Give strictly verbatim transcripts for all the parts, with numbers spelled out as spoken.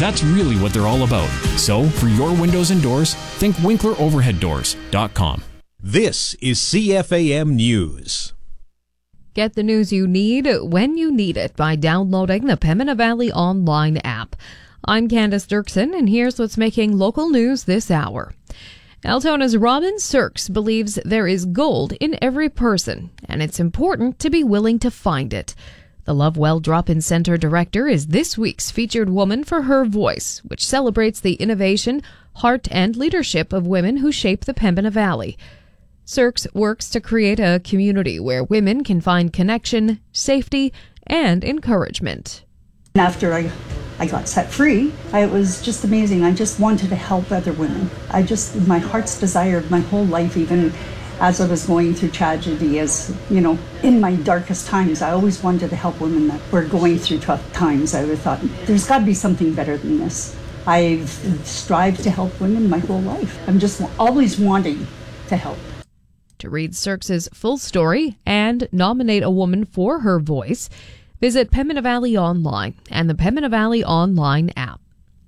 That's really what they're all about. So, for your windows and doors, think Winkler Overhead Doors dot com. This is C F A M News. Get the news you need when you need it by downloading the Pembina Valley Online app. I'm Candace Dirksen, and here's what's making local news this hour. Altona's Robin Sirks believes there is gold in every person, and it's important to be willing to find it. The Lovewell Drop-In Center director is this week's featured woman for her voice, which celebrates the innovation, heart, and leadership of women who shape the Pembina Valley. Sirks works to create a community where women can find connection, safety, and encouragement. After I, I got set free, I, it was just amazing. I just wanted to help other women. I just, my heart's desire my whole life, even as I was going through tragedy, as, you know, in my darkest times, I always wanted to help women that were going through tough times. I thought, there's got to be something better than this. I've strived to help women my whole life. I'm just always wanting to help. To read Sirks' full story and nominate a woman for her voice, visit Pembina Valley Online and the Pembina Valley Online app.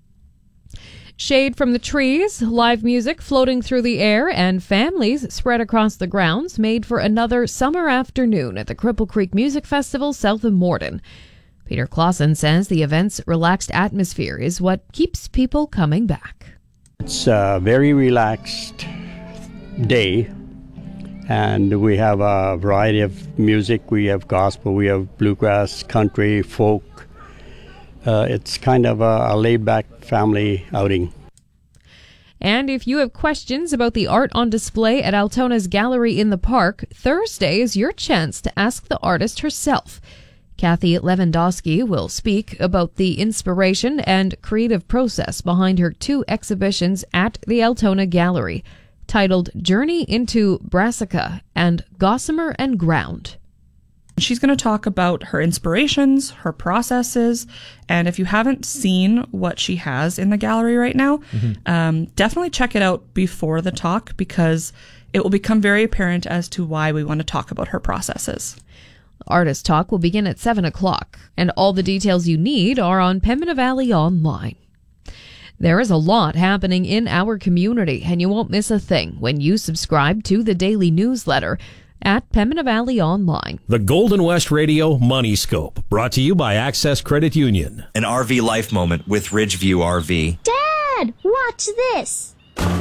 Shade from the trees, live music floating through the air, and families spread across the grounds made for another summer afternoon at the Cripple Creek Music Festival south of Morden. Peter Clausen says the event's relaxed atmosphere is what keeps people coming back. It's a very relaxed day. And we have a variety of music. We have gospel, we have bluegrass, country, folk. Uh, it's kind of a, a laid-back family outing. And if you have questions about the art on display at Altona's Gallery in the Park, Thursday is your chance to ask the artist herself. Kathy Lewandowski will speak about the inspiration and creative process behind her two exhibitions at the Altona Gallery, titled Journey into Brassica and Gossamer and Ground. She's going to talk about her inspirations, her processes, and if you haven't seen what she has in the gallery right now, mm-hmm. um, definitely check it out before the talk, because it will become very apparent as to why we want to talk about her processes. Artist Talk will begin at seven o'clock, and all the details you need are on Pembina Valley Online. There is a lot happening in our community, and you won't miss a thing when you subscribe to the daily newsletter at Pembina Valley Online. The Golden West Radio Money Scope, brought to you by Access Credit Union. An R V life moment with Ridgeview R V. Dad, watch this.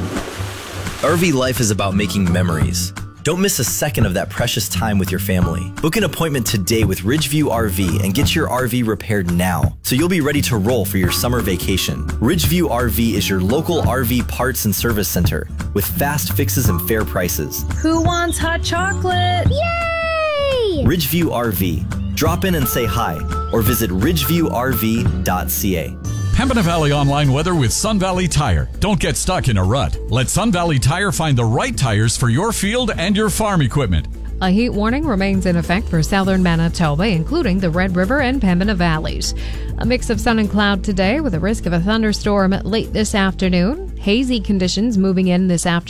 R V life is about making memories. Don't miss a second of that precious time with your family. Book an appointment today with Ridgeview R V and get your R V repaired now, so you'll be ready to roll for your summer vacation. Ridgeview R V is your local R V parts and service center with fast fixes and fair prices. Who wants hot chocolate? Yay! Ridgeview R V. Drop in and say hi, or visit ridgeview r v dot c a. Pembina Valley Online weather with Sun Valley Tire. Don't get stuck in a rut. Let Sun Valley Tire find the right tires for your field and your farm equipment. A heat warning remains in effect for southern Manitoba, including the Red River and Pembina valleys. A mix of sun and cloud today with a risk of a thunderstorm late this afternoon. Hazy conditions moving in this afternoon.